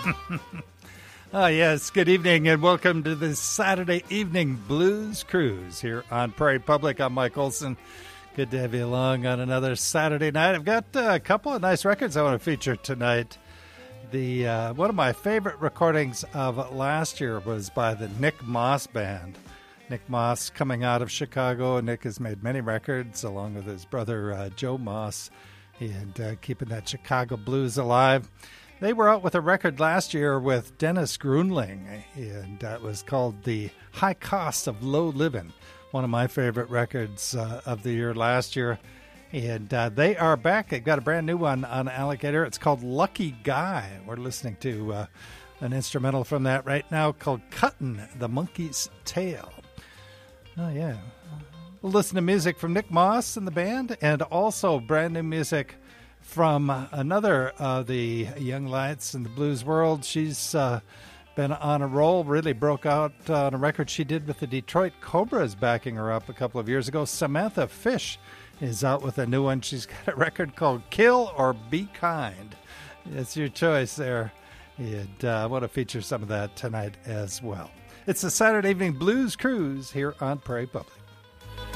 Yes, good evening and welcome to this Saturday evening blues cruise here on Prairie Public. I'm Mike Olson. Good to have you along on another Saturday night. I've got a couple of nice records I want to feature tonight. One of my favorite recordings of last year was by the Nick Moss Band. Nick Moss coming out of Chicago. Nick has made many records along with his brother Joe Moss and keeping that Chicago blues alive. They were out with a record last year with Dennis Grunling, and that was called The High Cost of Low Living, one of my favorite records of the year last year. And they are back. They've got a brand new one on Alligator. It's called Lucky Guy. We're listening to an instrumental from that right now called Cuttin' the Monkey's Tail. Oh, yeah. We'll listen to music from Nick Moss and the band, and also brand new music from another of the young lights in the blues world. She's been on a roll, really broke out on a record she did with the Detroit Cobras backing her up a couple of years ago. Samantha Fish is out with a new one. She's got a record called Kill or Be Kind. It's your choice there. And I want to feature some of that tonight as well. It's the Saturday Evening Blues Cruise here on Prairie Public.